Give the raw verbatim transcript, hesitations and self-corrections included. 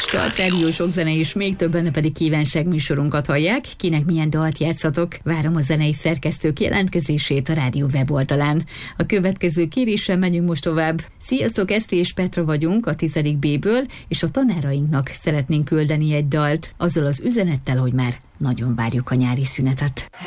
start, rádió, sok zene és még többen pedig kívánság műsorunkat hallják. Kinek milyen dalt játszatok? Várom a zenei szerkesztők jelentkezését a rádió weboldalán. A következő kéréssel megyünk most tovább. Sziasztok, Eszti és Petra vagyunk a tizedik B-ből, és a tanárainknak szeretnénk küldeni egy dalt, azzal az üzenettel, hogy már nagyon várjuk a nyári szünetet.